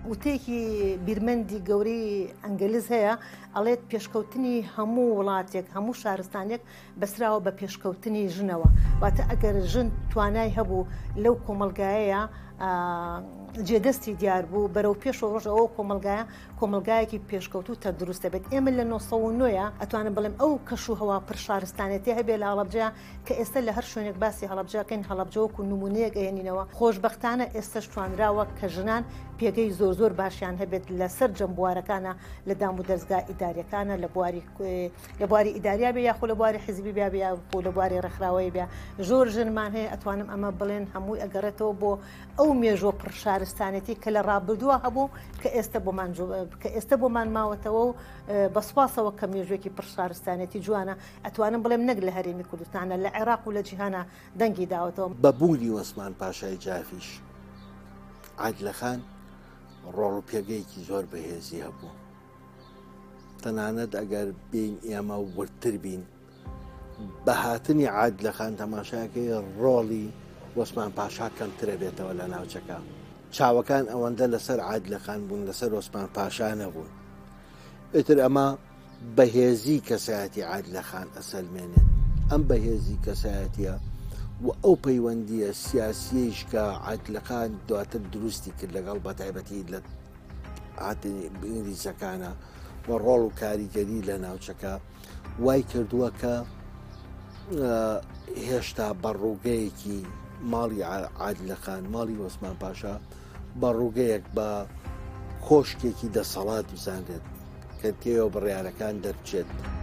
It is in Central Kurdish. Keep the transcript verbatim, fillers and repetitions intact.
وتێکی بیرمەندی گەورەی ئەنگلیز هەیە ئەڵێت پێشکەوتنی هەموو وڵاتێک هەموو شارستانێک بەسراوە بە پێشکەوتنی ژنەوە واتە ئەگەر ژن توانای هەبوو لەو کۆمەلگایەیە جێدەستی دیار بوو بەرەو پێش ڕۆژ ئەوە کۆمەلگایە کۆمەلگایەکی پێشکەوتو تا دروستە بێت ئێمە لە نۆ سەد و نۆیە ئەتوانم بڵێم ئەو کەش و هەوا پڕ شارستانێتی هەبێ لە هەڵەبجە کە ئێستا لە هەر شوێنێک باسی هەڵەبجەکەین هەڵەبجەوەکو نمونەیەک ئەێنینەوە خۆشبەختانە ئێستش توانراوە کە ژنان پێگەی زۆر زۆر باشیان هەبێت لەسەر جەمبوارەکانە لە دام و دەستگا ئیداریەکانە لە بواری لە بواری ئیداریا بێ یاخۆ لە بواری حیزبی بیا بیا بۆ لە بواری ڕێکخراوەی بیا زۆر ژنمان هەیە ئەتوانم ئەمە بڵێن هەمووی ئەگەڕێتەوە بۆ ئەو مێژۆ پڕ شارستانێتی کە لە ڕابردووە هەبوو کە ئێستا بۆمان کە ئێستا بۆمان ماوەتەوە و بەسپاسەوە کە مێژوێکی پڕ شارستانێتی جوانە ئەتوانم بڵێم نەک لە هەرێمی کوردستانە لە عێراق و لە جیهانە دەنگی داوەتەوە بەبوونی وەسمان پاشای جافیش عادلەخان ڕۆڵ و پێگەیەکی زۆر بەهێزی هەبوو تەنانەت ئەگەر بین ئێمە ورتر بین بە هاتنی عادلەخان تەماشاکەی ڕۆڵی وەسمان پاشا کەمترە بێتەوە لە ناوچەکە چاوەکان ئەوەندە لەسەر عادلەخان بوون لەسەر وەسمان پاشا نەبوون ئیتر ئەمە بەهێزی کەسایەتی عادلەخان ئەسەلمێنێت ئەم بەهێزی کەسایەتیە و ئەو پەیوەندیە سیاسیش کە عادلەخان دواتر دروستی کرد لەگەڵ بەتایبەتی لە ئینگلیزەکانە و ڕۆڵ و کاریگەری لە ناوچەکە وای کردووە کە هێشتا بەڕووگەیەکی ماڵی عادلەخان ماڵی وەسمان پاشا بەڕووگەیەک بە کۆشکێکی دەسەڵات بزانێت کە تێوە بڕیارەکان دەرچێت